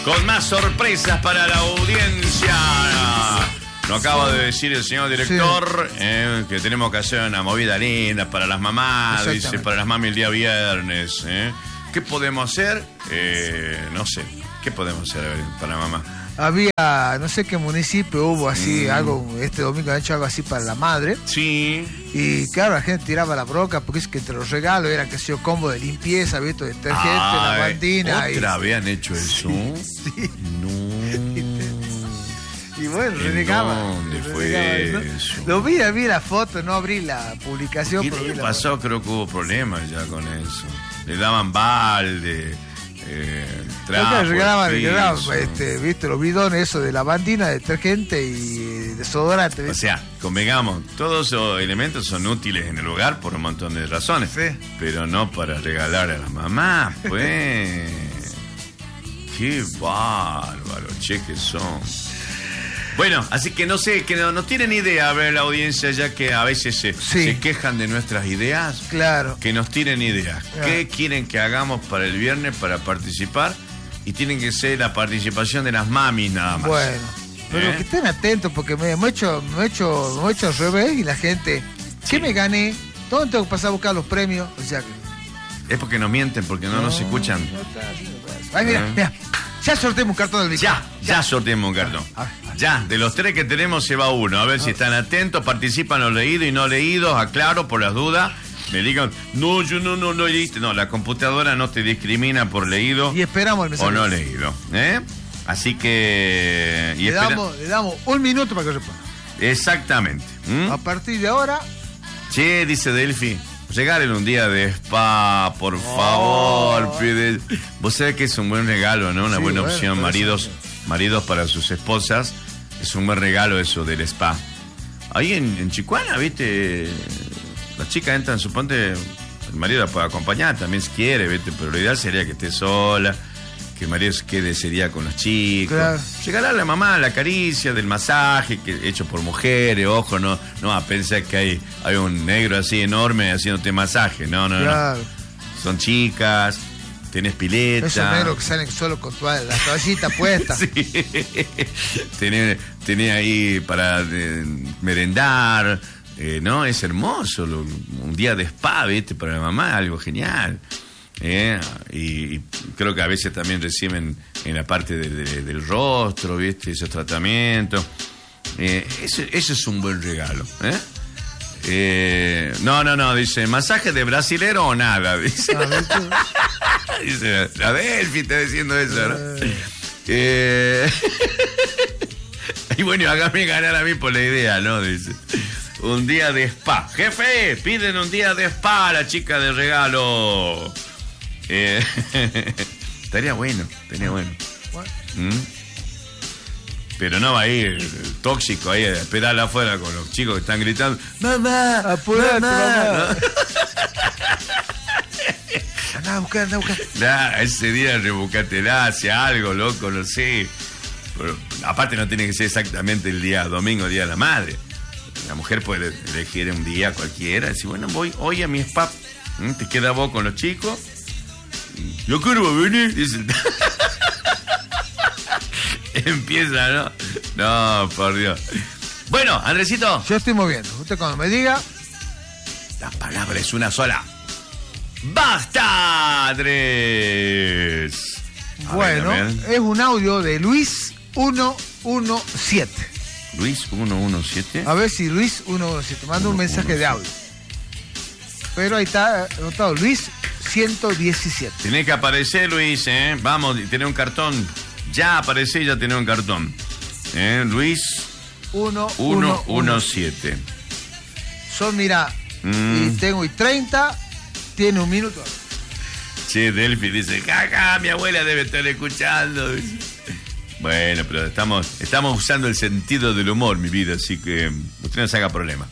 con más sorpresas para la audiencia. Nos acaba de decir el señor director que tenemos que hacer una movida linda para las mamás, dice, para las mamis el día viernes. ¿Qué podemos hacer? No sé. ¿Qué podemos hacer para la mamá? Había, no sé qué municipio hubo así, algo, este domingo han hecho algo así para la madre. Sí. Y claro, la gente tiraba la broca porque es que entre los regalos era que sea combo de limpieza, ¿viste? Detergente, lavandina. ¿Otra habían hecho eso? Sí. No. Y bueno, renegaban. ¿Dónde fue eso? Lo vi la foto, no abrí la publicación. ¿Qué año pasó? Creo que hubo problemas ya con eso. Le daban balde, trapo, regalaban, viste, los bidones eso de lavandina, detergente y desodorante. ¿Viste? O sea, convengamos, todos esos elementos son útiles en el hogar por un montón de razones. Sí. Pero no para regalar a la mamá, pues. Qué bárbaro, che, que son. Bueno, así que no sé, que no tienen idea, a ver, la audiencia, ya que a veces se quejan de nuestras ideas. Claro. Que nos tiren ideas. Claro. ¿Qué quieren que hagamos para el viernes para participar? Y tienen que ser la participación de las mamis nada más. Bueno, pero que estén atentos porque me he hecho al revés y la gente, ¿qué me gané? ¿Dónde tengo que pasar a buscar los premios? O sea que... Es porque nos mienten, porque no nos escuchan. No está haciendo caso. Ay, mira. Ya sorteamos un cartón del Vicky. Ya sorteamos un cartón. Ya, de los 3 que tenemos se va uno. A ver si están atentos, participan los leídos y no leídos. Aclaro, por las dudas. Me digan, no, yo no leíste. No, la computadora no te discrimina por leído. Y esperamos el mensaje. O no leído. Así que... Le damos 1 minuto para que responda. Exactamente. A partir de ahora... Che, dice Delphi, regalen un día de spa, por favor. Pide. Vos sabés que es un buen regalo, ¿no? Una buena opción. Maridos para sus esposas. Es un buen regalo eso del spa. Ahí en Chicuana, ¿viste? Las chicas entran, suponte, el marido la puede acompañar también si quiere, ¿viste? Pero lo ideal sería que esté sola, que el marido se quede ese día con los chicos. Claro. Regalar a la mamá la caricia del masaje hecho por mujeres, ojo, no a pensar que hay un negro así enorme haciéndote masaje. No. Son chicas, tenés pileta. Esos negros que salen solo con la toallita puesta. Sí. Tenés ahí para merendar. No, es hermoso. Un día de spa, ¿viste? Para la mamá, algo genial. Y creo que a veces también reciben en la parte del rostro, ¿viste? Esos tratamientos. Ese es un buen regalo. No, dice, ¿masaje de brasilero o nada? Dice, dice la Delphi está diciendo eso, ¿no? Y bueno, hágame ganar a mí por la idea, ¿no? Dice, un día de spa. Jefe, piden un día de spa a la chica de regalo. Estaría bueno. Pero no va a ir el tóxico ahí a esperar afuera con los chicos que están gritando, ¡mamá! ¡Apurate, mamá! Anda a buscar. Ese día rebuscátela, hacia algo, loco, no sé. Pero, aparte no tiene que ser exactamente el día domingo, día de la madre. La mujer puede elegir un día cualquiera, decir, bueno, voy hoy a mi spa. Te queda vos con los chicos. Yo quiero venir, dice. Empieza, ¿no? No, por Dios. Bueno, Andresito. Yo estoy moviendo. Usted cuando me diga. La palabra es una sola. ¡Basta, Andrés! Bueno, es un audio de Luis 117. ¿Luis 117? A ver si Luis 117. Manda un mensaje de audio. Pero ahí está anotado Luis 117. Tiene que aparecer, Luis, Vamos, tiene un cartón. Ya aparece, ya tiene un cartón. Luis 117. Son, mira, y tengo 30, tiene 1 minuto. Che, Delphi dice, jaja, mi abuela debe estar escuchando. Bueno, pero estamos usando el sentido del humor, mi vida, así que usted no se haga problema.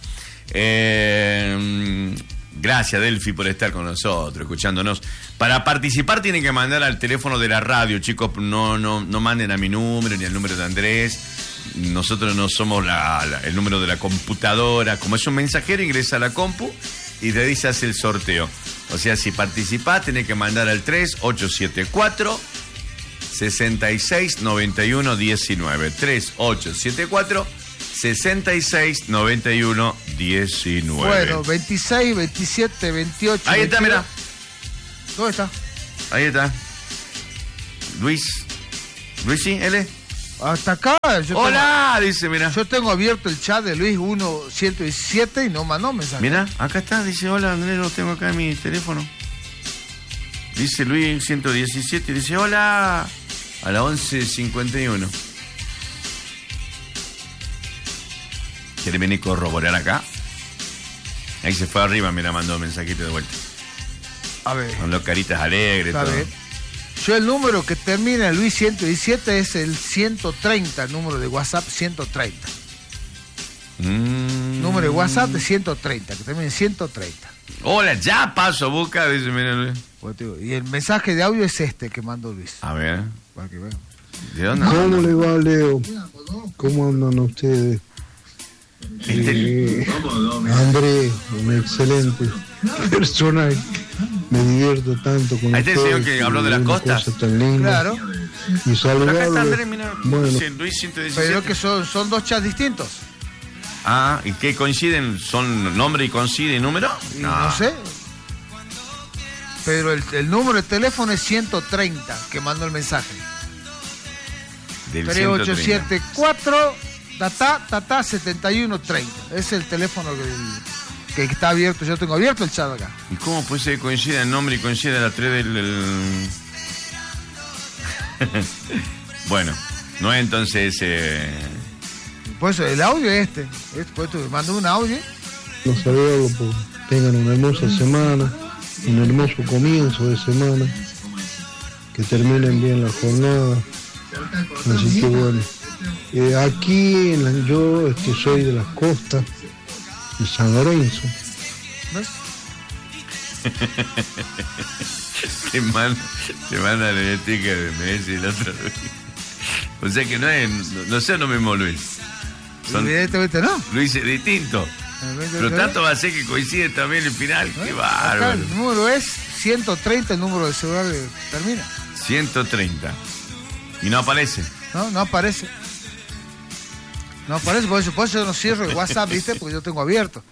Gracias, Delphi, por estar con nosotros, escuchándonos. Para participar tienen que mandar al teléfono de la radio, chicos. No manden a mi número ni al número de Andrés. Nosotros no somos el número de la computadora. Como es un mensajero, ingresa a la compu y de ahí se hace el sorteo. O sea, si participás, tenés que mandar al 3874 66 91 19. 3874 66 91 19. Bueno, 26, 27, 28. Ahí 22. está, mira. ¿Dónde está? Ahí está. Luis, sí, L. Hasta acá. Hola, dice, mira. Yo tengo abierto el chat de Luis 117 y no mandó mensaje. Mira, acá está, dice, hola Andrés, lo tengo acá en mi teléfono. Dice Luis 117, dice, hola, a las 11:51. ¿Quiere venir a corroborar acá? Ahí se fue arriba, mira, mandó un mensajito de vuelta. A ver. Con los caritas alegres, A todo. ver. Yo el número que termina en Luis 117 es el 130, el número de WhatsApp 130. Número de WhatsApp de 130, que termina en 130. Hola, ya paso a buscar, dice, mira Luis. Y el mensaje de audio es este que mandó Luis. A ver, Para que vean. ¿de dónde? ¿Cómo le va, Leo? ¿Cómo andan ustedes? André, un excelente personaje. Me divierto tanto con Ahí está el señor ustedes, que habló de las una costas. cosa tan linda. Claro. Y saludarlo. Acá está Andrés, mira. Bueno, Dice Luis 117. Pero que son dos chats distintos. Ah, ¿y qué coinciden? ¿Son nombre y coincide número? Y no sé. Pero el número de teléfono es 130, que mandó el mensaje. Del 3874 tata 7130. Es el teléfono que está abierto. Yo tengo abierto el chat acá. ¿Y cómo puede ser que coincida el nombre y coincide la 3 del... Bueno, no es entonces... Por eso el audio es este. Por eso mandó un audio. los saludo, pues, tengan una hermosa semana, un hermoso comienzo de semana, que terminen bien la jornada. Así que bueno, aquí yo soy de las costas de San Lorenzo. ¿Ves? Te manda el sticker, me dice el otro Luis. O sea que no es, no sé, no mismo Luis. Son Evidentemente no. Luis distinto. Pero tanto va a ser que coincide también el final. Qué Acá bárbaro. el número es 130, el número de celular que termina. 130. Y no aparece. No aparece. No aparece, por eso yo no cierro el WhatsApp, ¿viste? Porque yo tengo abierto.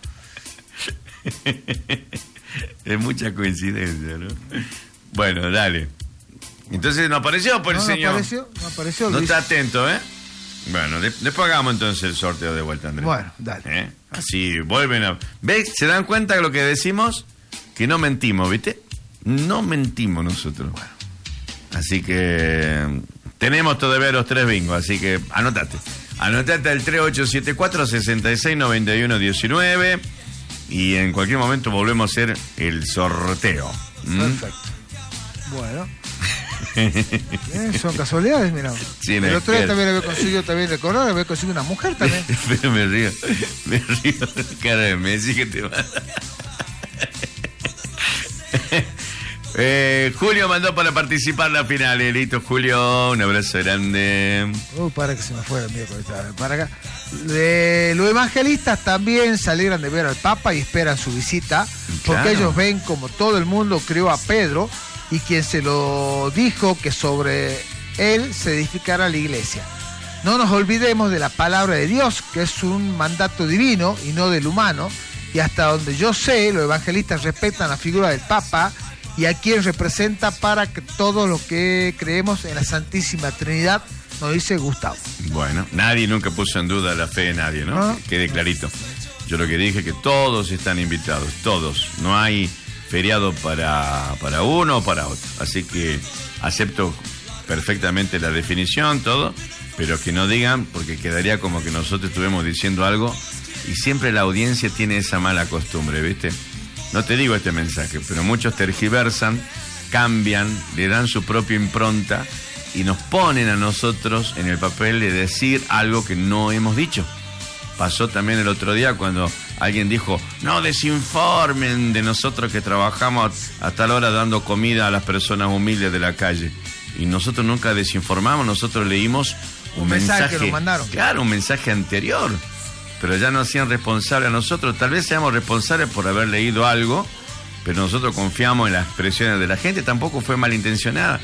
Es mucha coincidencia, ¿no? Bueno, dale. Entonces no apareció por el señor. No apareció. No Luis. está atento, ¿eh? Bueno, después hagamos entonces el sorteo de vuelta, Andrés. Bueno, dale. Así vuelven a... ¿Ves? ¿Se dan cuenta de lo que decimos? Que no mentimos, ¿viste? No mentimos nosotros. Bueno. Así que tenemos todavía los 3 bingos, así que anotate. Anotate el 3874-669119 y en cualquier momento volvemos a hacer el sorteo. Perfecto. Bueno. Son casualidades, mira. Sí, el otro día también había conseguido de correr, había conseguido una mujer también. Pero me río, cara de Messi que te manda. Julio mandó para participar en la final, listo Julio, un abrazo grande. Para que se me fuera el miércoles, para acá. Los evangelistas también se alegran de ver al Papa y esperan su visita, porque Claro. ellos ven como todo el mundo crió a Pedro y quien se lo dijo que sobre él se edificará la iglesia. No nos olvidemos de la palabra de Dios, que es un mandato divino y no del humano, y hasta donde yo sé, los evangelistas respetan la figura del Papa y a quien representa para que todos los que creemos en la Santísima Trinidad, nos dice Gustavo. Bueno, nadie nunca puso en duda la fe de nadie, ¿no? Ah. Que quede clarito. Yo lo que dije es que todos están invitados, todos. No hay feriado para uno o para otro. Así que acepto perfectamente la definición, todo, pero que no digan, porque quedaría como que nosotros estuvimos diciendo algo y siempre la audiencia tiene esa mala costumbre, ¿viste? No te digo este mensaje, pero muchos tergiversan, cambian, le dan su propia impronta y nos ponen a nosotros en el papel de decir algo que no hemos dicho. Pasó también el otro día cuando alguien dijo, no desinformen de nosotros que trabajamos a tal hora dando comida a las personas humildes de la calle. Y nosotros nunca desinformamos, nosotros leímos un mensaje que nos mandaron. Claro, un mensaje anterior. Pero ya nos hacían responsables a nosotros. Tal vez seamos responsables por haber leído algo, pero nosotros confiamos en las expresiones de la gente. Tampoco fue malintencionada.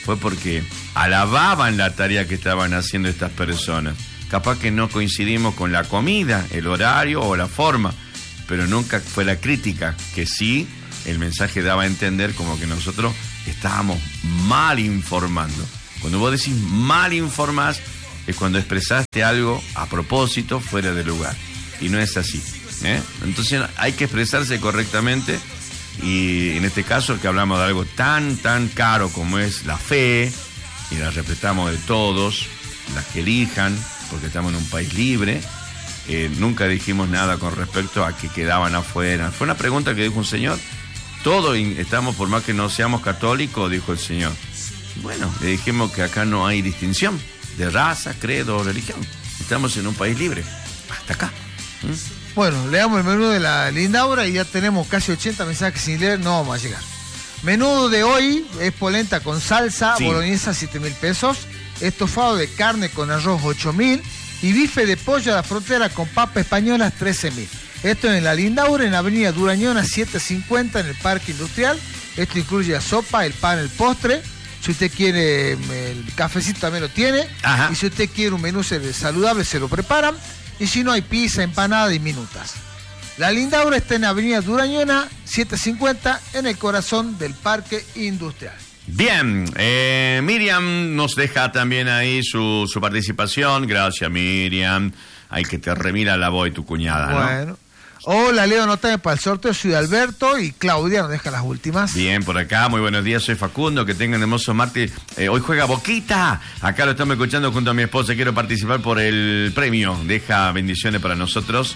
fue porque alababan la tarea que estaban haciendo estas personas. Capaz que no coincidimos con la comida, el horario o la forma, pero nunca fue la crítica, que sí el mensaje daba a entender como que nosotros estábamos mal informando. Cuando vos decís mal informás, es cuando expresaste algo a propósito fuera de lugar. Y no es así, ¿eh? Entonces hay que expresarse correctamente. Y en este caso que hablamos de algo tan caro como es la fe, y la respetamos de todos, las que elijan, porque estamos en un país libre. Nunca dijimos nada con respecto a que quedaban afuera. Fue una pregunta que dijo un señor. Todos estamos, por más que no seamos católicos, dijo el señor. Bueno, le dijimos que acá no hay distinción de raza, credo o religión. Estamos en un país libre. Hasta acá. Bueno, leamos el menú de la Lindaura y ya tenemos casi 80 mensajes sin leer, no vamos a llegar. Menú de hoy es polenta con salsa, boloñesa 7.000 pesos, estofado de carne con arroz 8.000 y bife de pollo a la frontera con papa española 13.000. Esto en la Lindaura, en Avenida Durañona 750 en el Parque Industrial. Esto incluye la sopa, el pan, el postre. Si usted quiere el cafecito también lo tiene. Ajá. Y si usted quiere un menú saludable se lo preparan. Y si no, hay pizza, empanada y minutas. La Lindaura está en Avenida Durañona 750 en el corazón del Parque Industrial. Bien, Miriam nos deja también ahí su participación. Gracias, Miriam. Hay que te remira la voz de tu cuñada, ¿no? Bueno. Hola, Leo, anotame para el sorteo. Soy Alberto y Claudia nos deja las últimas. Bien, por acá, muy buenos días, soy Facundo, que tengan hermoso martes. Hoy juega Boquita, acá lo estamos escuchando junto a mi esposa, quiero participar por el premio, deja bendiciones para nosotros.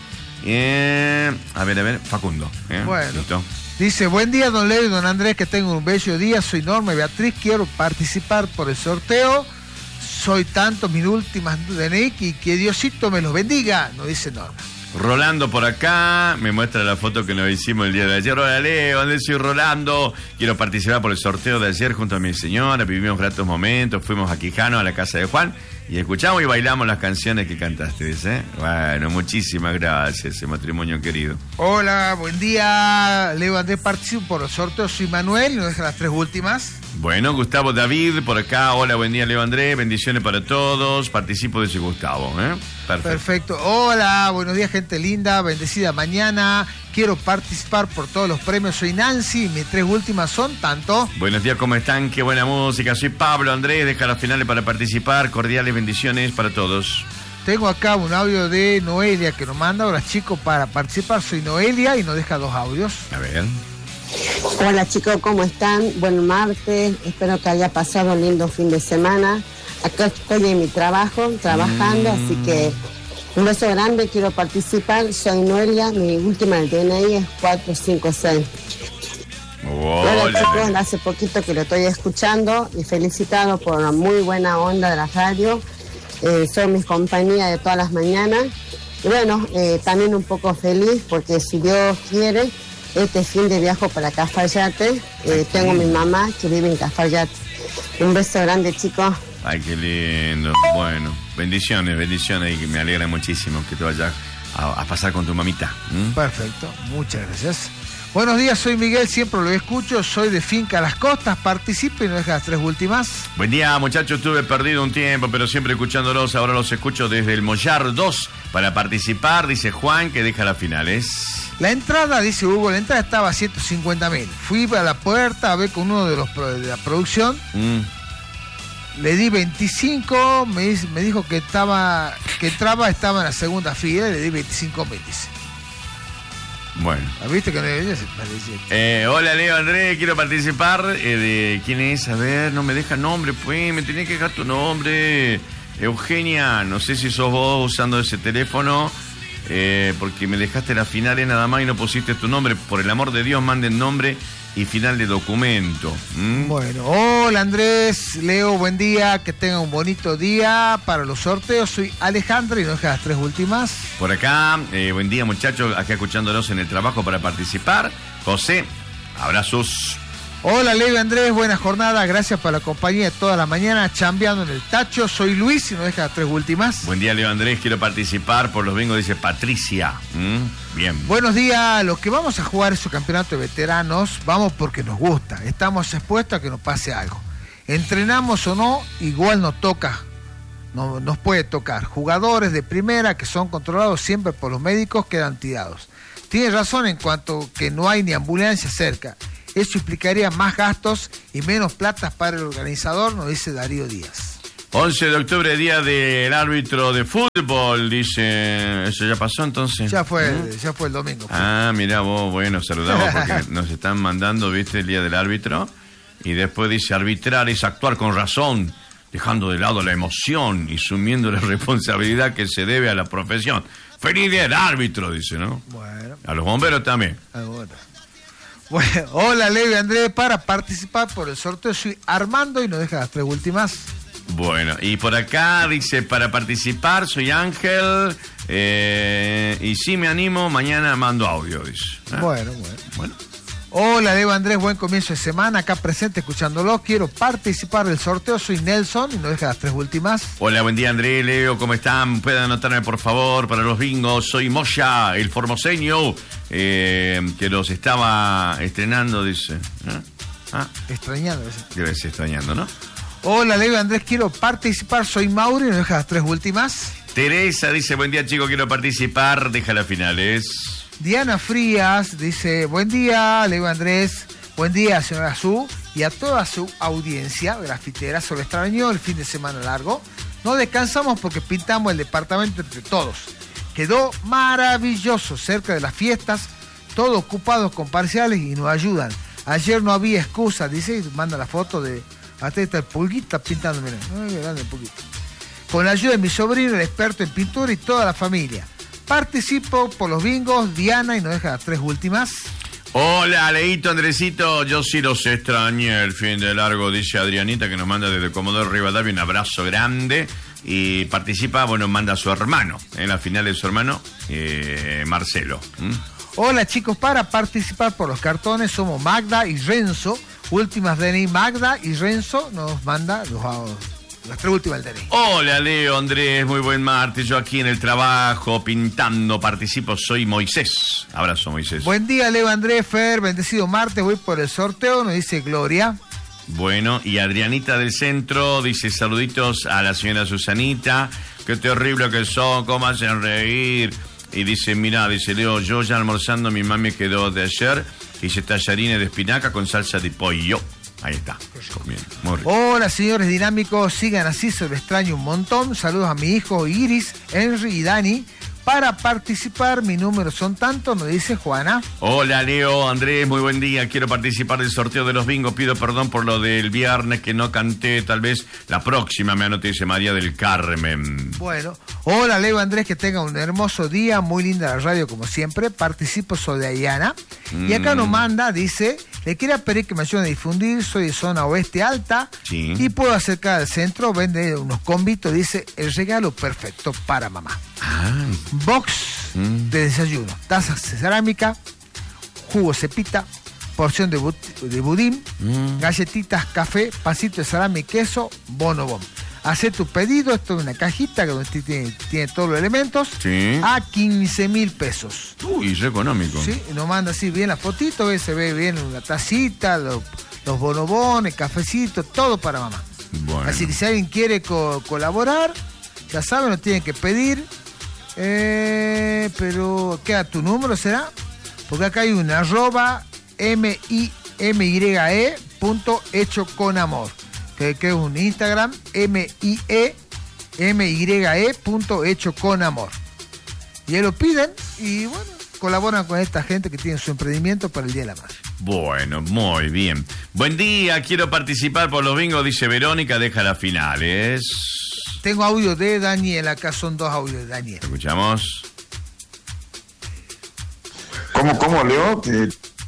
A ver, Facundo. Bueno, ¿listo? Dice, buen día, don Leo y don Andrés, que tengan un bello día, soy Norma Beatriz, quiero participar por el sorteo, soy tanto, mis últimas de Nick, y que Diosito me los bendiga, nos dice Norma. Rolando por acá, me muestra la foto que nos hicimos el día de ayer. Hola Leo, ¿dónde soy Rolando? Quiero participar por el sorteo de ayer junto a mi señora, vivimos gratos momentos, fuimos a Quijano, a la casa de Juan, y escuchamos y bailamos las canciones que cantaste, ¿dice? Bueno, muchísimas gracias, ese matrimonio querido. Hola, buen día, Leo Andrés, participo por el sorteo, soy Manuel, y nos deja las tres últimas. Bueno, Gustavo David, por acá, hola, buen día Leo Andrés, bendiciones para todos, participo de ese Gustavo, ¿eh? Perfecto. Hola, buenos días gente linda, bendecida mañana, quiero participar por todos los premios, soy Nancy, mis tres últimas son tanto. Buenos días, ¿cómo están? Qué buena música, soy Pablo Andrés, deja las finales para participar, cordiales bendiciones para todos. Tengo acá un audio de Noelia que nos manda, hola chicos, para participar soy Noelia y nos deja dos audios. A ver. Hola chicos, ¿cómo están? Buen martes, espero que haya pasado un lindo fin de semana. Acá estoy en mi trabajo, trabajando, así que un beso grande, quiero participar. Soy Noelia, mi última del DNI es 456. Hola chicos, hace poquito que lo estoy escuchando y felicitado por la muy buena onda de la radio. Son mis compañías de todas las mañanas. Y bueno, también un poco feliz porque si Dios quiere, este fin de viajo para Cafayate. Tengo a mi mamá que vive en Cafayate. Un beso grande chicos. Ay, qué lindo. Bueno, bendiciones, y me alegra muchísimo que te vayas a pasar con tu mamita. Perfecto, muchas gracias. Buenos días, soy Miguel, siempre lo escucho, soy de Finca Las Costas, participe y nos deja las tres últimas. Buen día muchachos, estuve perdido un tiempo, pero siempre escuchándolos, ahora los escucho desde el Mollar 2 para participar, dice Juan, que deja las finales. La entrada, dice Hugo, la entrada estaba a 150.000. Fui a la puerta a ver con uno de los de la producción. Le di 25, me dijo que entraba en la segunda fila y le di 25.000, dice. Bueno. ¿Viste que no le hola Leo Andrés, quiero participar. De ¿quién es? A ver, no me deja nombre, pues, me tenés que dejar tu nombre. Eugenia, no sé si sos vos usando ese teléfono, porque me dejaste las finales nada más y no pusiste tu nombre. Por el amor de Dios, manden nombre y final de documento. Bueno, hola Andrés, Leo, buen día, que tengan un bonito día para los sorteos. Soy Alejandra y nos deja las tres últimas. Por acá, buen día muchachos, acá escuchándonos en el trabajo para participar. José, abrazos. Hola Leo y Andrés, buena jornada, gracias por la compañía de toda la mañana, chambeando en el tacho. Soy Luis y nos deja las tres últimas. Buen día Leo Andrés, quiero participar por los bingos, dice Patricia. Bien. Buenos días, los que vamos a jugar esos campeonatos de veteranos, vamos porque nos gusta, estamos expuestos a que nos pase algo. Entrenamos o no, igual nos toca. No, nos puede tocar. Jugadores de primera que son controlados siempre por los médicos quedan tirados. Tiene razón en cuanto que no hay ni ambulancia cerca. Eso implicaría más gastos y menos plata para el organizador, nos dice Darío Díaz. 11 de octubre, día del árbitro de fútbol, dice. ¿Eso ya pasó entonces? Ya fue el domingo. Mirá vos, bueno, saludamos porque nos están mandando, viste, el día del árbitro. Y después dice, arbitrar es actuar con razón, dejando de lado la emoción y sumiendo la responsabilidad que se debe a la profesión. Feliz día del árbitro, dice, ¿no? Bueno. A los bomberos también. Bueno, hola Leo y Andrés, para participar por el sorteo soy Armando y nos deja las 3 últimas. Bueno, y por acá dice, para participar soy Ángel, y si me animo, mañana mando audio, dice. Bueno. Hola Leo Andrés, buen comienzo de semana, acá presente escuchándolo, quiero participar del sorteo, soy Nelson y nos deja las 3 últimas. Hola, buen día Andrés, Leo, ¿cómo están? Pueden anotarme por favor para los bingos, soy Moya, el formoseño, que los estaba estrenando, dice. Extrañando. Debe ser extrañando, ¿no? Hola Leo Andrés, quiero participar, soy Mauri y nos deja las 3 últimas. Teresa dice, buen día chico, quiero participar, deja las finales. Diana Frías dice, buen día, Leo Andrés, buen día, señora Azul, y a toda su audiencia grafitera. Se lo extrañó el fin de semana largo. No descansamos porque pintamos el departamento entre todos. Quedó maravilloso, cerca de las fiestas, todos ocupados con parciales y nos ayudan. Ayer no había excusa, dice, y manda la foto de, hasta está el Pulguita pintando, miren, grande el Pulguita. Con la ayuda de mi sobrino, el experto en pintura y toda la familia. Participo por los bingos, Diana, y nos deja las 3 últimas. Hola, Leito, Andresito, yo sí los extrañé el fin de largo, dice Adrianita, que nos manda desde Comodoro Rivadavia un abrazo grande. Y participa, bueno, manda a su hermano, en la final de su hermano, Marcelo. Hola chicos, para participar por los cartones somos Magda y Renzo. Últimas DNI, Magda y Renzo nos manda las 3 últimas del DNI. Hola Leo, Andrés, muy buen martes. Yo aquí en el trabajo, pintando, participo, soy Moisés. Abrazo, Moisés. Buen día, Leo, Andrés, Fer, bendecido martes, voy por el sorteo, nos dice Gloria. Bueno, y Adrianita del centro dice saluditos a la señora Susanita. Qué terrible que son, cómo hacen reír. Y dice, mira, dice Leo, yo ya almorzando, mi mami quedó de ayer, hice tallarines de espinaca con salsa de pollo. Ahí está. Bien, muy rico. Hola, señores dinámicos, sigan así, se lo extraño un montón. Saludos a mi hijo Iris, Henry y Dani. Para participar, mis números son tantos, nos dice Juana. Hola Leo, Andrés, muy buen día. Quiero participar del sorteo de los bingos. Pido perdón por lo del viernes que no canté. Tal vez la próxima me anote, dice María del Carmen. Bueno, hola Leo, Andrés, que tenga un hermoso día. Muy linda la radio como siempre. Participo, soy de Ayana. Y acá nos manda, dice, le quería pedir que me ayuden a difundir. Soy de zona oeste alta. Sí. Y puedo acercar al centro, vende unos convitos. Dice, el regalo perfecto para mamá. Box de desayuno, tazas de cerámica, jugo cepita, porción de budín, galletitas, café, pancito de salami, queso, bonobón. Hacé tu pedido, esto es una cajita que tiene todos los elementos, sí, a 15.000 pesos. Uy, es económico. Sí, nos manda así bien la fotito, se ve bien la tacita, los bonobones, cafecito, todo para mamá. Bueno. Así que si alguien quiere colaborar, ya saben, nos tienen que pedir. Pero ¿qué tu número será? Porque acá hay un @mye.hechoconamor, que es un Instagram, mye.hechoconamor. Y ahí lo piden y bueno, colaboran con esta gente que tiene su emprendimiento para el Día de la Madre. Bueno, muy bien. Buen día, quiero participar por los bingos, dice Verónica, deja las finales. Tengo audio de Daniel, acá son 2 audios de Daniel. Escuchamos. ¿Cómo, Leo? ¿Que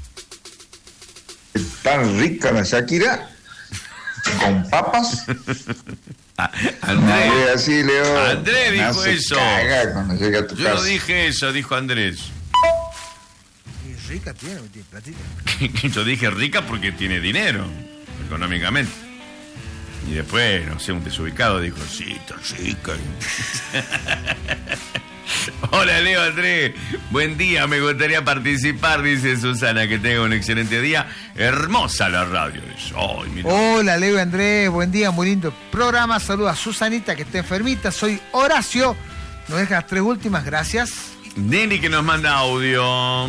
tan rica la Shakira? ¿Con papas? Andrés. No, así, Leo. Andrés dijo eso. Cuando llegue a tu Yo casa. no dije eso, dijo Andrés. Y rica tiene platita. Yo dije rica porque tiene dinero, económicamente. Y después, no sé, un desubicado dijo, sí, está rica. Hola, Leo Andrés. Buen día, me gustaría participar, dice Susana. Que tenga un excelente día. Hermosa la radio. Ay, mira. Hola, Leo Andrés. Buen día, muy lindo programa. Saluda a Susanita, que está enfermita. Soy Horacio. Nos deja las 3 últimas, gracias. Nelly, que nos manda audio.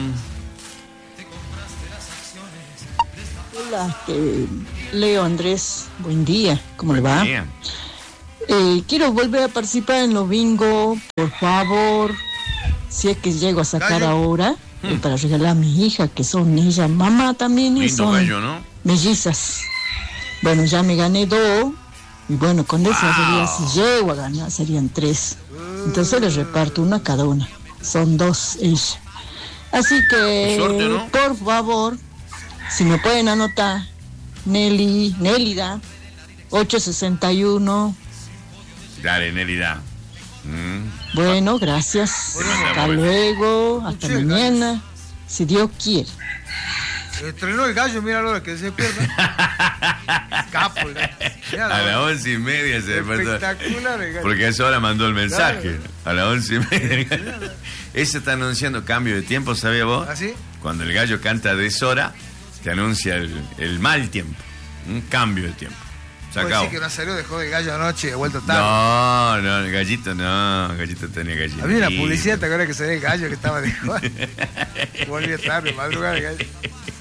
Hola, Leo Andrés. Buen día. ¿Cómo le va? Bien. Quiero volver a participar en los bingo, por favor, si es que llego a sacar Gallo. ahora, para regalar a mi hija, que son ellas mamá también, y Lindo son gallo, ¿no? mellizas. Bueno, ya me gané 2, y bueno, con eso sería, si llego a ganar, serían 3. Entonces les reparto una a cada una. Son 2 ellas. Así que, Suerte, ¿no? por favor, si me pueden anotar, Nélida, 861. Dale, Nelida. Bueno, gracias. Hasta luego, hasta Sí, mañana, si Dios quiere. Estrenó el gallo, mira la hora que se pierda. Capo, el gallo. Mirá la A las hora. 11:30 se despertó. Espectacular el gallo. Porque a esa hora mandó el mensaje. Claro. A las 11:30. Ese está anunciando cambio de tiempo, ¿sabías vos? ¿Ah, sí? Cuando el gallo canta a deshora, te anuncia el mal tiempo. Un cambio de tiempo. Se Puede acabó. decir que no salió, dejó el gallo anoche y de vuelta tarde. No, el gallito no. El gallito tenía gallito. Había una publicidad, ¿te acuerdas que salía el gallo que estaba de volvía tarde, madrugada el gallo?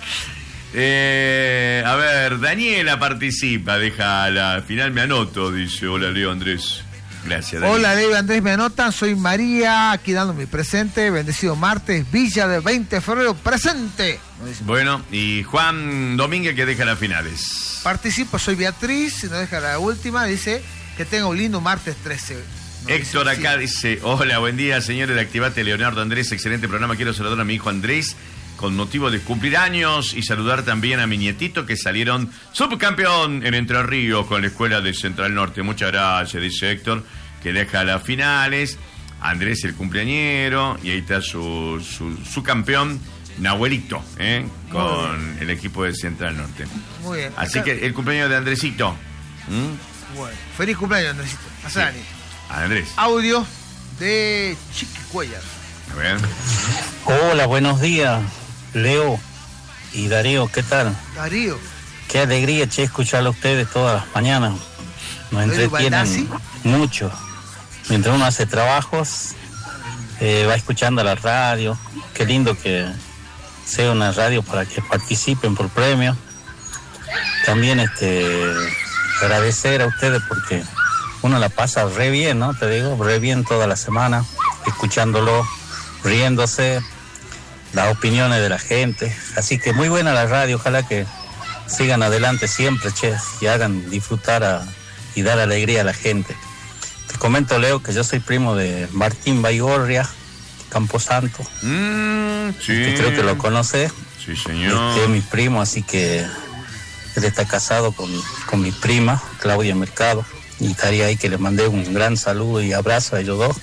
A ver, Daniela participa, deja la final, me anoto, dice. Hola, Leo Andrés. Gracias, Daniela. Hola, Leo Andrés, me anotan. Soy María, aquí dando mi presente. Bendecido martes, Villa del 20 de febrero, presente. Bueno, y Juan Domínguez, que deja las finales. Participo, soy Beatriz, y nos deja la última. Dice que tenga un lindo martes 13. Héctor acá dice: hola, buen día, señores de Activate, Leonardo Andrés, excelente programa. Quiero saludar a mi hijo Andrés con motivo de cumplir años y saludar también a mi nietito, que salieron subcampeón en Entre Ríos con la escuela de Central Norte. Muchas gracias, dice Héctor, que deja las finales. Andrés, el cumpleañero, y ahí está su campeón, Nahuelito, con el equipo de Central Norte. Muy bien. Así Acá- que el cumpleaños de Andresito. Bueno, feliz cumpleaños, Andresito. Pasá, Dani. Andrés. Audio de Chiqui Cuellar. A ver. Hola, buenos días, Leo y Darío, ¿qué tal? Darío. Qué alegría, che, escucharlo a ustedes todas las mañanas. Nos Darío entretienen Baldassi. mucho. Mientras uno hace trabajos, va escuchando la radio. Qué lindo que sea una radio para que participen por premios. También agradecer a ustedes porque uno la pasa re bien, ¿no? Te digo, re bien toda la semana, escuchándolo, riéndose, las opiniones de la gente. Así que muy buena la radio, ojalá que sigan adelante siempre, che, y hagan disfrutar y dar alegría a la gente. Te comento, Leo, que yo soy primo de Martín Baigorria, Camposanto. Sí. Creo que lo conoces. Sí, señor. Es mi primo, así que él está casado con mi prima, Claudia Mercado. Y estaría ahí que le mandé un gran saludo y abrazo a ellos dos.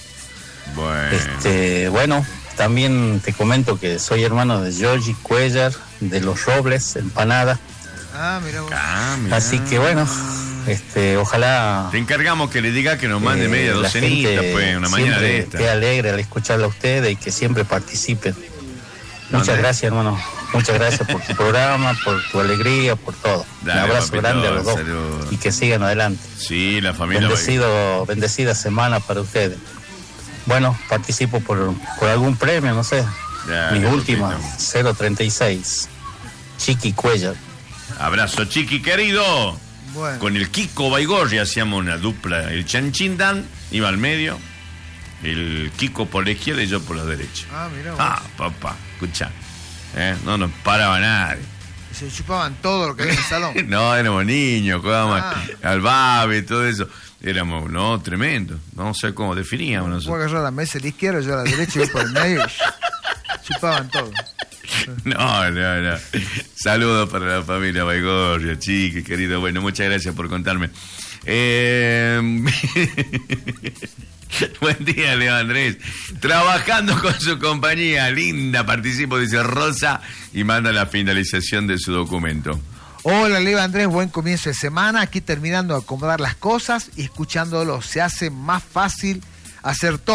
Bueno. Bueno, también te comento que soy hermano de Georgie Cuellar, de Los Robles, Empanada. Ah, mira vos. Mira. Así que bueno, ojalá Te encargamos que le diga que nos mande media la docenita, gente pues, una mañana siempre de esta. esté alegre al escucharla a ustedes y que siempre participen. ¿Dónde? Muchas gracias, hermano. Muchas gracias por tu programa, por tu alegría, por todo. Dale, un abrazo papito, grande a los dos. saludos. Y que sigan adelante. Sí, la familia. Bendecida semana para ustedes. Bueno, participo por algún premio, no sé. Dale, Mi última, papito. 036. Chiqui Cuellar. Abrazo, Chiqui querido. Bueno. Con el Kiko Baigorria hacíamos una dupla. El Chanchindan iba al medio, el Kiko por la izquierda y yo por la derecha. Ah, mira vos. Ah, papá, escucha. No nos paraba nadie. Se chupaban todo lo que había en el salón. No, éramos niños, jugábamos Ah. al babe, todo eso. Éramos, tremendo. No sé cómo definíamos Vos nosotros. agarrar la mesa a la izquierda, yo a la derecha y yo por el medio. Y chupaban todo. No. Saludos para la familia Baigorria, Chiqui, querido. Bueno, muchas gracias por contarme. Buen día, Leo Andrés. Trabajando con su compañía. Linda, participo, dice Rosa, y manda la finalización de su documento. Hola, Leo Andrés, buen comienzo de semana. Aquí terminando de acomodar las cosas y escuchándolo. Se hace más fácil hacer todo.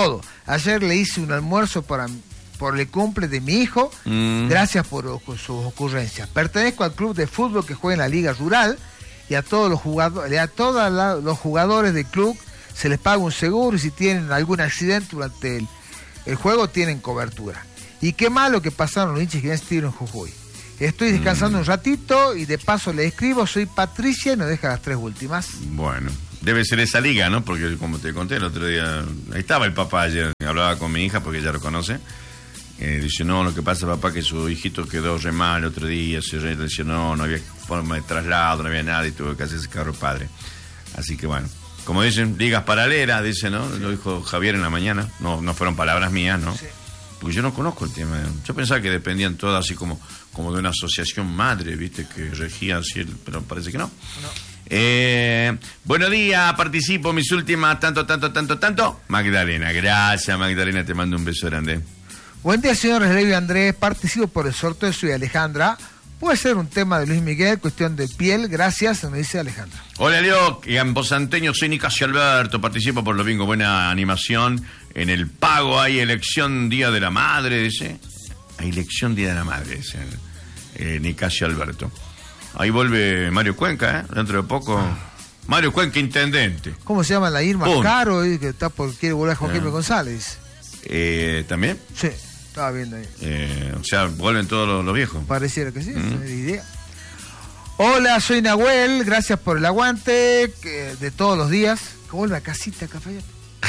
Ayer le hice un almuerzo por el cumple de mi hijo. Gracias por sus ocurrencias. Pertenezco al club de fútbol que juega en la Liga Rural y a todos los jugadores del club se les paga un seguro y si tienen algún accidente durante el juego tienen cobertura. Y qué malo que pasaron los hinchas que estuvieron en Jujuy. Estoy descansando un ratito y de paso le escribo, soy Patricia y nos deja las 3 últimas. Bueno, debe ser esa liga, ¿no? Porque como te conté el otro día, ahí estaba el papá ayer, hablaba con mi hija porque ella lo conoce. Dice, no, lo que pasa, papá, que su hijito quedó re mal el otro día, se lesionó, no había forma de traslado, no había nada y tuvo que hacerse cargo padre. Así que bueno, como dicen, ligas paralelas, dice, ¿no? Lo dijo Javier en la mañana, no fueron palabras mías, ¿no? Sí. Porque yo no conozco el tema. Yo pensaba que dependían todas así como de una asociación madre, ¿viste? Que regía así, pero parece que no. Buenos días, participo, mis últimas, tanto. Magdalena, gracias Magdalena, te mando un beso grande. Buen día, señores Leo y Andrés, participo por el sorteo, soy Alejandra. Puede ser un tema de Luis Miguel, cuestión de piel, gracias, me dice Alejandra. Hola Leo, Gambosanteño, soy Nicasio Alberto, participo por los bingos, buena animación. En el pago hay elección Día de la Madre, dice. Hay elección Día de la Madre, dice Nicasio Alberto. Ahí vuelve Mario Cuenca, dentro de poco. Mario Cuenca, intendente. ¿Cómo se llama la Irma Caro? Que está por quiere volver a Joaquín González. ¿También? Sí, estaba viendo ahí. O sea, vuelven todos los viejos. Pareciera que sí, no hay idea. Hola, soy Nahuel, gracias por el aguante de todos los días. ¿Cómo vuelve a casita, Cafayate?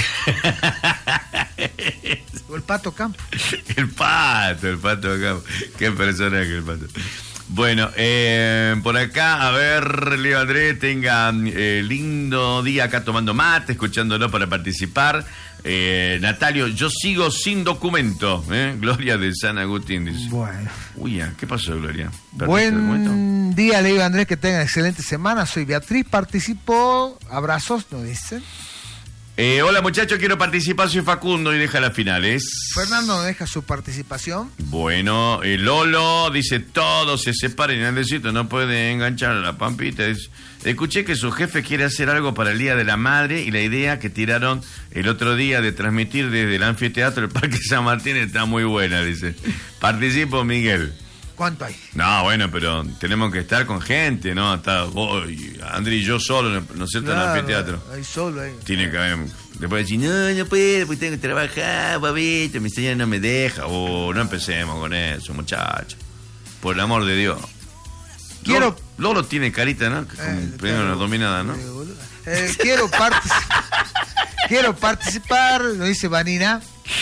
O el Pato Campo. El Pato Campo. Qué personaje el Pato. Bueno, por acá, a ver, Leo Andrés, tengan lindo día acá tomando mate, escuchándolo para participar. Natalio, yo sigo sin documento. Gloria de San Agustín dice. Bueno. Uy, ¿qué pasó, Gloria? Buen día, Leo Andrés, que tengan excelente semana. Soy Beatriz, participo. Abrazos, nos dicen. Hola muchachos, quiero participar, soy Facundo y deja las finales. Fernando nos deja su participación. Bueno, Lolo dice, todos se separen, Andresito no puede enganchar a la Pampita. Escuché que su jefe quiere hacer algo para el Día de la Madre y la idea que tiraron el otro día de transmitir desde el anfiteatro del Parque San Martín está muy buena, dice. Participo, Miguel. ¿Cuánto hay? No, bueno, pero tenemos que estar con gente, ¿no? Hasta André y yo solo, ¿no es cierto? Claro, en el anfiteatro. Ahí solo, ahí. Tiene que haber. Después decir, no puedo, porque tengo que trabajar, babito, mi señora no me deja. No empecemos con eso, muchachos. Por el amor de Dios. Lolo tiene carita, ¿no? Primero dominada, ¿no? Quiero participar, lo dice Vanina.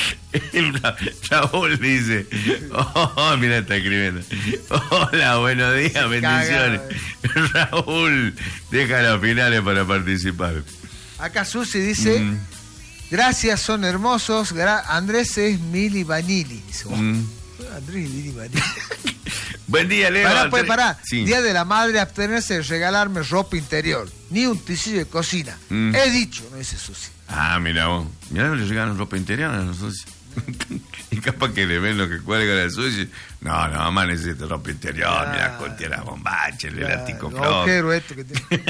Raúl dice, mira, está escribiendo. Hola, buenos días, bendiciones. Raúl, deja las finales para participar. Acá Susi dice, gracias, son hermosos. Andrés es Mili Vanilli. Andrés y Mili Vanilli. Buen día, Leo. Pará. Sí. Día de la Madre, abstenerse de regalarme ropa interior, ni un tecillo de cocina. He dicho, no dice Susi. Mira vos. Mira, le regalan ropa interior a los Susi. Y capaz que le ven lo que cuelga la Susi. No, mamá necesita ropa interior. Mira, corte la bombacha, el elástico flojo. Esto que tiene.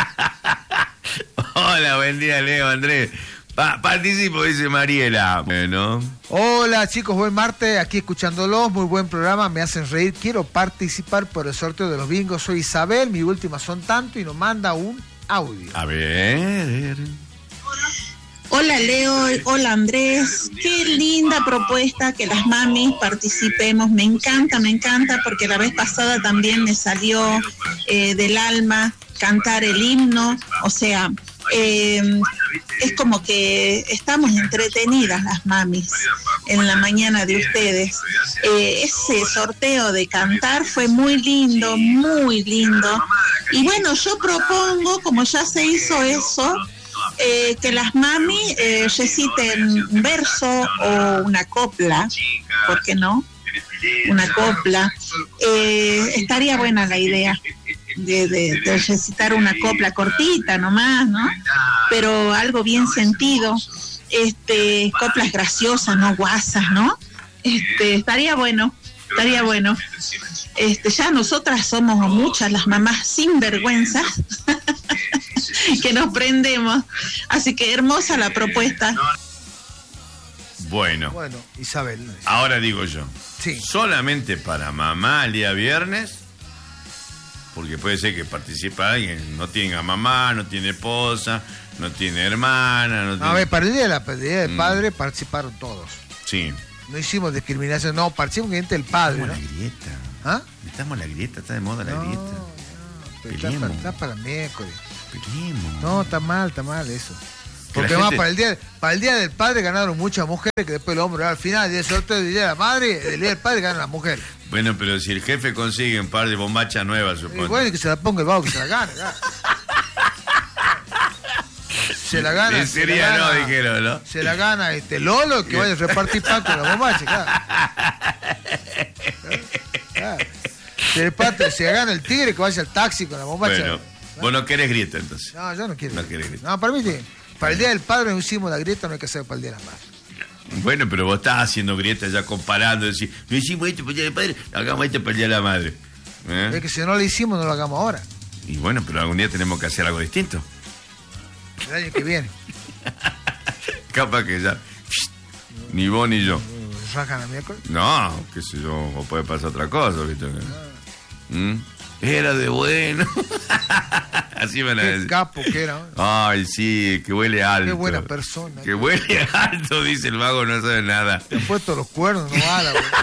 Hola, buen día, Leo, Andrés. Participo, dice Mariela. Bueno. Hola chicos, buen martes, aquí escuchándolos, muy buen programa, me hacen reír, quiero participar por el sorteo de los bingos, soy Isabel, mi última son tanto y nos manda un audio. A ver. Hola Leo, hola Andrés, qué linda propuesta que las mamis participemos, me encanta porque la vez pasada también me salió del alma cantar el himno, o sea, es como que estamos entretenidas las mamis en la mañana de ustedes. Ese sorteo de cantar fue muy lindo, y bueno, yo propongo, como ya se hizo eso, que las mami reciten un verso o una copla, ¿por qué no? Una copla. Estaría buena la idea de recitar una copla cortita nomás, ¿no? Pero algo bien sentido, coplas graciosas, no guasas, ¿no? Estaría bueno. Ya nosotras somos muchas las mamás sin vergüenza que nos prendemos, así que hermosa la propuesta. Bueno, Isabel. ahora digo yo. Sí. Solamente para mamá el día viernes, porque puede ser que participa alguien, no tenga mamá, no tiene esposa, no tiene hermana, no tiene... A ver, para el día del padre participaron todos. Sí. No hicimos discriminación, no, participamos gente del padre, ¿no? La grieta. ¿Ah? Estamos la grieta, está de moda la grieta. No, está para miércoles. Peleemos. No, está mal eso. Que Porque la más gente- para el día del padre ganaron muchas mujeres que después el hombre al final, el día del sorteo del día de la madre, el día del padre ganan las mujeres. Bueno, pero si el jefe consigue un par de bombachas nuevas, Y supongo. bueno, que se la ponga el vago que se la gane, ya. Se la gana. En serio no, dijeron, ¿no? Se la gana Lolo, que vaya a repartir pan con la bombacha, claro. Se gana el tigre, que vaya al taxi con la bombacha. Bueno, vos no querés grieta entonces. No, yo no quiero. No querés grieta. No, para mí, para el día del padre no hicimos la grieta, no hay que hacer para el día de la madre. Bueno, pero vos estás haciendo grieta ya comparando, decir, no hicimos esto para el día del padre, hagamos esto para el día de la madre. Es que si no lo hicimos, no lo hagamos ahora. Y bueno, pero algún día tenemos que hacer algo distinto. El año que viene. Capaz que ya. Ni vos ni yo. ¿Rajan la miércoles? No, qué sé yo, o puede pasar otra cosa, ¿viste? Era de bueno. Así van a decir. Qué capo que era. Ay, sí, que huele alto. Qué buena persona. Que huele alto, dice el vago, no sabe nada. Te han puesto los cuernos, no bala, güey.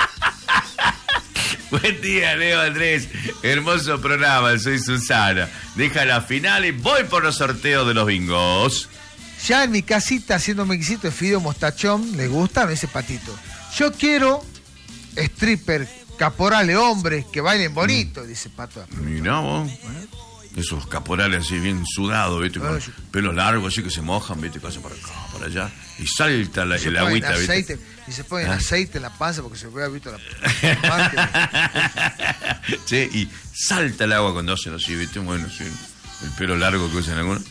Buen día, Leo Andrés. Hermoso programa, soy Susana. Deja la final y voy por los sorteos de los bingos. Ya en mi casita haciendo mi guisito de fideo mostachón, le gusta, me dice Patito. Yo quiero stripper, caporales, hombres, que bailen bonito, dice Pato. Mirá vos. Esos caporales así bien sudados, ¿viste? Con pelo largo, así que se mojan, ¿viste? Que hacen para acá, para allá. Y salta el agüita, ¿viste? Aceite, y se ponen aceite en la panza porque se ve visto la sí, y salta el agua cuando hacen así, ¿viste? Bueno, sí, el pelo largo que usan algunos.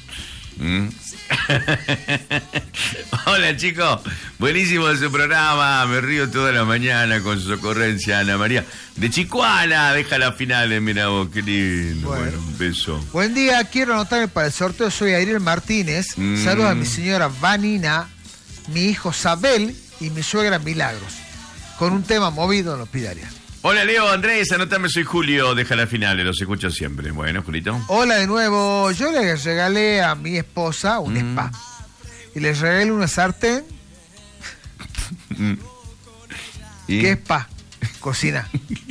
Hola, chicos, buenísimo su programa, me río toda la mañana con su ocurrencia. Ana María de Chicuana, deja la final, mira vos, qué lindo. Bueno, un beso. Buen día, quiero anotarme para el sorteo, soy Ariel Martínez. Saludos a mi señora Vanina, mi hijo Sabel y mi suegra Milagros, con un tema movido en los Pidarias. Hola, Leo Andrés, anótame, soy Julio, deja la final, los escucho siempre. Bueno, Julito. Hola de nuevo, yo le regalé a mi esposa un spa y le regalé una sartén. ¿Y? ¿Qué spa? Cocina.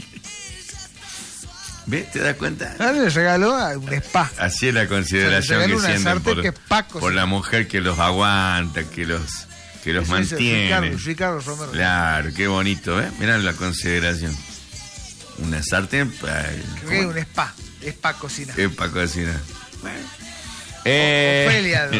¿Ves? ¿Te das cuenta? Le regaló un spa. Así es la consideración que sienten por la mujer que los aguanta, que los mantiene. Ricardo Romero. Claro, qué bonito, ¿eh? Mirá la consideración. Una sartén para... Un spa. Spa cocina. Spa cocina. Bueno. Ofelia.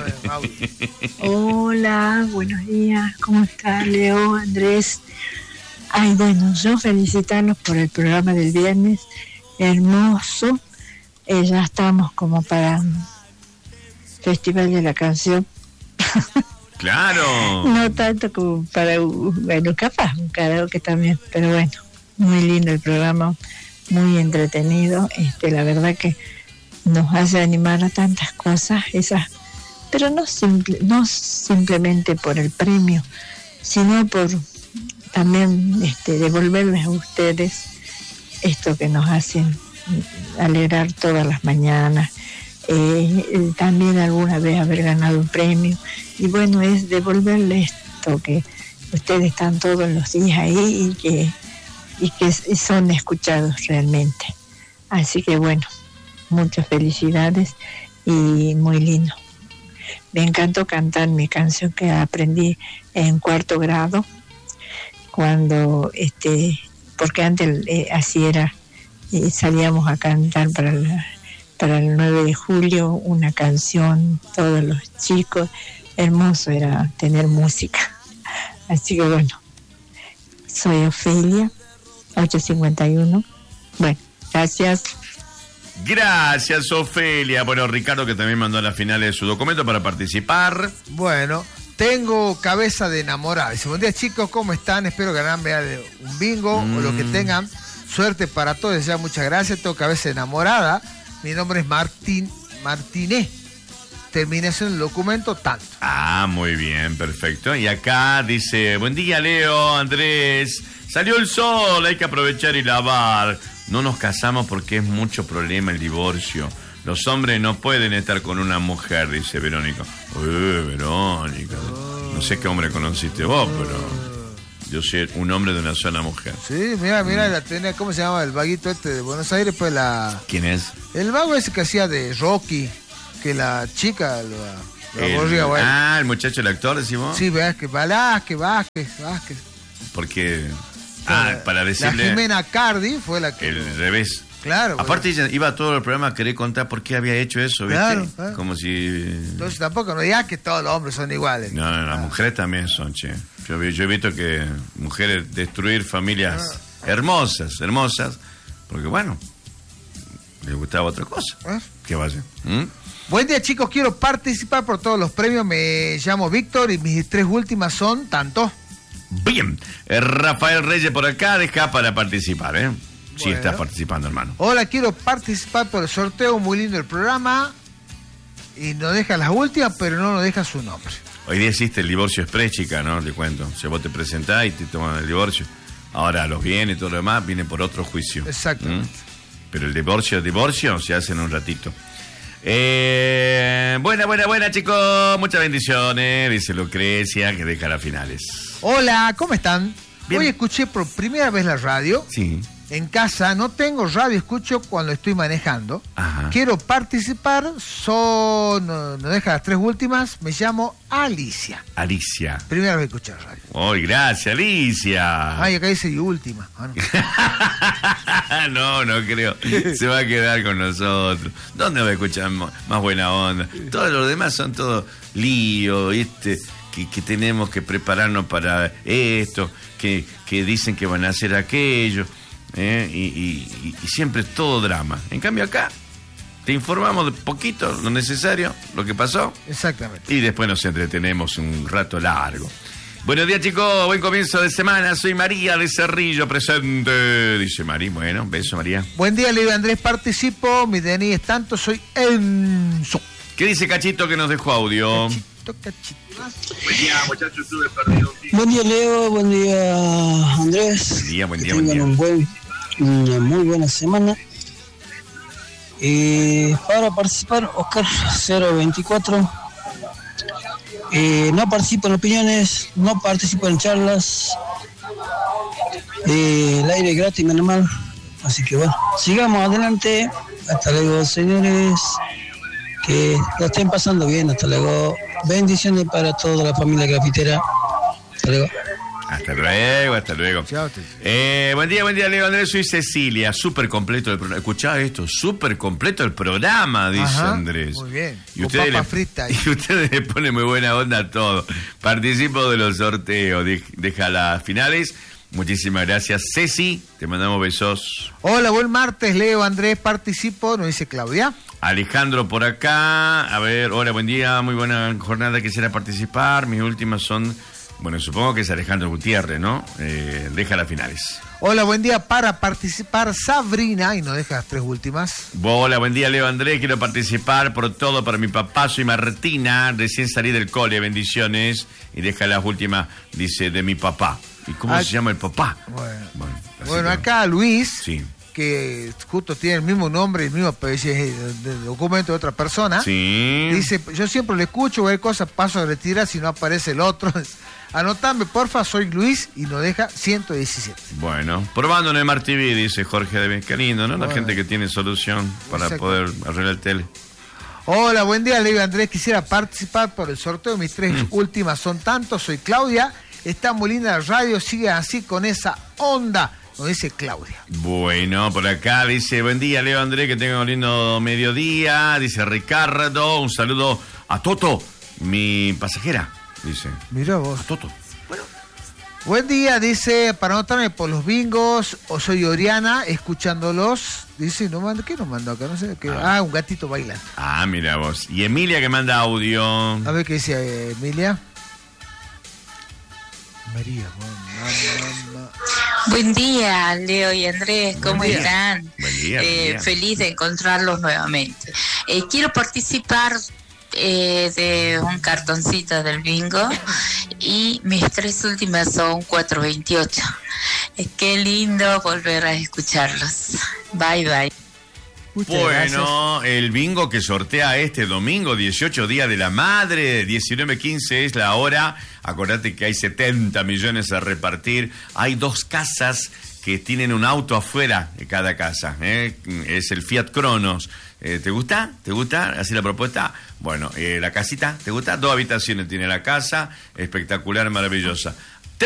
Hola, buenos días. ¿Cómo está Leo, Andrés? Ay, bueno, yo felicitarlos por el programa del viernes. Hermoso. Ya estamos como para Festival de la Canción. Claro. No tanto como para, bueno, capaz un karaoke también, pero bueno, muy lindo el programa, muy entretenido. La verdad que nos hace animar a tantas cosas, pero no simplemente por el premio, sino por también devolverles a ustedes esto que nos hacen alegrar todas las mañanas. También alguna vez haber ganado un premio, y bueno, es devolverle esto, que ustedes están todos los días ahí y que son escuchados realmente. Así que bueno, muchas felicidades y muy lindo. Me encantó cantar mi canción que aprendí en 4º grado, cuando porque antes así era, salíamos a cantar para el 9 de julio una canción, todos los chicos. Hermoso era tener música. Así que bueno, soy Ofelia, 851. Bueno, gracias. Gracias, Ofelia. Bueno, Ricardo, que también mandó a la final de su documento para participar. Bueno, tengo cabeza de enamorada. Dice, buen día, chicos, ¿cómo están? Espero ganarme un bingo o lo que tengan. Suerte para todos, ya muchas gracias. Tengo cabeza de enamorada. Mi nombre es Martínez. terminación del documento, tanto. Ah, muy bien, perfecto. Y acá dice, buen día, Leo, Andrés. Salió el sol, hay que aprovechar y lavar. No nos casamos porque es mucho problema el divorcio. Los hombres no pueden estar con una mujer, dice Verónica. Verónica. No sé qué hombre conociste vos, pero yo soy un hombre de una sola mujer. Sí, mira, la tenía, ¿cómo se llama? El vaguito este de Buenos Aires, pues la... ¿Quién es? El vago ese que hacía de Rocky, que la chica lo aburría, bueno. Ah, el muchacho, el actor, decimos. Sí, Velázquez. Porque... para decirle... La Jimena Cardi fue la que... El revés. Claro. Aparte ella iba a todo el programa a querer contar por qué había hecho eso, ¿viste? Claro. Como si... Entonces tampoco no digas que todos los hombres son iguales. No, las mujeres también son, che. Yo he visto que mujeres destruir familias hermosas, porque bueno, les gustaba otra cosa. ¿Qué va a hacer? Buen día, chicos, quiero participar por todos los premios. Me llamo Víctor y mis 3 últimas son tanto. Bien, Rafael Reyes por acá, deja para participar, ¿eh? Sí, estás participando, hermano. Hola, quiero participar por el sorteo, muy lindo el programa. Y nos deja las últimas, pero no nos deja su nombre. Hoy día existe el divorcio express, chica, ¿no? Te cuento. Si vos te presentás y te toman el divorcio. Ahora los bienes y todo lo demás viene por otro juicio. Exactamente. Pero el divorcio se hace en un ratito. Buena, chicos. Muchas bendiciones, dice Lucrecia, que deja las finales. Hola, ¿cómo están? Bien. Hoy escuché por primera vez la radio. Sí. En casa no tengo radio, escucho cuando estoy manejando. Ajá. Quiero participar, nos deja las 3 últimas. Me llamo Alicia. Primera vez que escuché la radio. ¡Ay, gracias, Alicia! Ay, acá dice y última. No creo. Se va a quedar con nosotros. ¿Dónde va a escuchar más buena onda? Todos los demás son todo lío, ¿viste? Que tenemos que prepararnos para esto, que dicen que van a hacer aquello. Y siempre es todo drama. En cambio acá te informamos de poquito, lo necesario, lo que pasó. Exactamente. Y después nos entretenemos un rato largo. Buenos días, chicos, buen comienzo de semana. Soy María de Cerrillo, presente, dice María. Bueno, beso, María. Buen día, Leo Andrés, participo. Mi DNI es tanto, soy Enzo. ¿Qué dice Cachito que nos dejó audio? Cachito. Buen día, muchachos, estuve perdido. Buen día, Leo, buen día, Andrés. Buen día. Una muy buena semana. Para participar, Oscar 024. No participo en opiniones, no participo en charlas. El aire es gratis, menos mal. Así que bueno, sigamos adelante. Hasta luego, señores. Que lo estén pasando bien. Hasta luego. Bendiciones para toda la familia grafitera. Hasta luego. Hasta luego. Chao. Buen día, Leo Andrés. Soy Cecilia. Súper completo el programa. Escuchá esto, súper completo el programa, dice Andrés. Muy bien. Y ustedes le ponen muy buena onda a todo. Participo de los sorteos. Deja las finales. Muchísimas gracias, Ceci. Te mandamos besos. Hola, buen martes, Leo Andrés. Participo, nos dice Claudia. Alejandro por acá. A ver, hola, buen día. Muy buena jornada. Quisiera participar. Mis últimas son... Bueno, supongo que es Alejandro Gutiérrez, ¿no? Deja las finales. Hola, buen día. Para participar, Sabrina, y nos deja las 3 últimas. Hola, buen día, Leo Andrés. Quiero participar por todo para mi papá. Soy Martina, recién salí del cole. Bendiciones. Y deja las últimas, dice, de mi papá. ¿Y cómo se llama el papá? Bueno, acá Luis, sí, que justo tiene el mismo nombre y el mismo del documento de otra persona. Sí. Dice, yo siempre le escucho, cualquier cosa paso a retirar si no aparece el otro. Anotame, porfa, soy Luis, y nos deja 117. Bueno, probando en el Smart TV, dice Jorge de Qué lindo, ¿no? La gente que tiene solución para poder arreglar el tele. Hola, buen día, Leo Andrés. Quisiera participar por el sorteo. Mis 3 últimas son tantos. Soy Claudia. Está muy linda la radio. Sigue así con esa onda. Nos dice Claudia. Bueno, por acá dice, buen día, Leo Andrés, que tenga un lindo mediodía. Dice Ricardo, un saludo a Toto, mi pasajera. Dice. Mira vos. A Toto. Bueno. Buen día, dice, para anotarme por los bingos, o soy Oriana, escuchándolos. Dice, ¿qué nos mandó acá? No sé. Un gatito bailando. Ah, mira vos. Y Emilia que manda audio. A ver qué dice Emilia. María, mamá. Buen día, Leo y Andrés, ¿cómo están? Buen día. Feliz de encontrarlos nuevamente. Quiero participar de un cartoncito del bingo y mis 3 últimas son 428. Qué lindo volver a escucharlos. Bye, bye. Bueno, el bingo que sortea este domingo, 18, Día de la Madre, 19:15 es la hora. Acordate que hay 70 millones a repartir. Hay 2 casas que tienen un auto afuera de cada casa. Es el Fiat Cronos. ¿Te gusta? ¿Te gusta? ¿Así la propuesta? Bueno, la casita, ¿te gusta? 2 habitaciones tiene la casa. Espectacular, maravillosa.